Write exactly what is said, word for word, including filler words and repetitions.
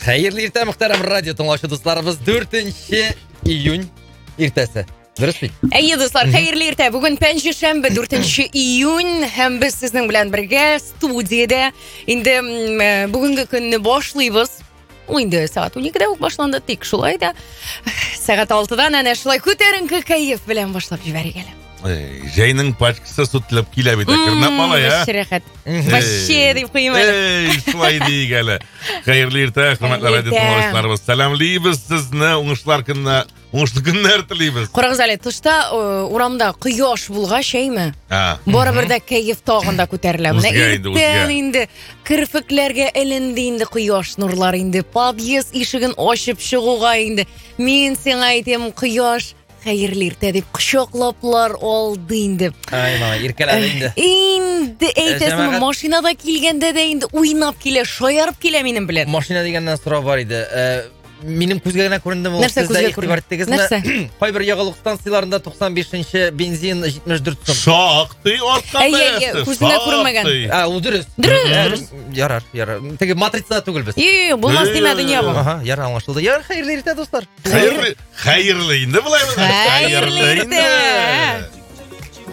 Xayrli erta muhtaram radio tinglovchi do'stlarimiz, to'rtinchi iyun ertasi. Durustmi? Әйе, достар, xayrli erta. Bugun panshanba, to'rtinchi iyun, ham biz sizning bilan birga studiyada. Endi bugungi kunni boshlaymiz. Endi soat o'n ikkida boshlandi, tek shulayda. Soat oltidan ana shulay ko'tarinki kayf bilan boshlab yuboraylik. Jayning pachkasi sutlab kelib edi, kirnab mala ya. Shirahat. Вообще deb qo'ymayman. Ey, shulay deygali. Xayrli erta, hurmatli radio tinglovchilarimiz. Salomlaymiz sizni, o'ngishlar kunni, o'ngishli kunlar tilaymiz. Qo'rg'izali tushda uramda quyosh bo'lg'ashaymi? Ha. Bora-birda kayf tog'inda ko'tariladi. O'zga endi kirfiklarga ilindi endi quyosh nurlari endi pod'ezd eshigini ochib chiquvga endi men senga aytayim quyosh xayrli erta deb quchoqlablar oldi endi. Ay, mana erkaladi endi. Endi aytasizmi, mashinada kelganda-da endi o'ynab kelar, shoyarib kelar menim bilan. Mashina degandan so'rab bor edi. Mening ko'zga ko'rindimi? Narsa ko'zga ko'rindi? Narsa? Qo'y bir yog'liq stansiyalarida to'qson beshinchi benzin yetmish to'rt so'm. Shoqdi orqada. Ay, ko'zga ko'rinmagan. Ha, u durust. Durust. Yarar, yarar. Tege matriца tugul biz. Yo'q, bo'lmas nima dunyo bu. Aha, yarar anlaşıldı. Yar xayrli erta do'stlar. Xayrli, xayrli endi bilaymi? Xayrli erta.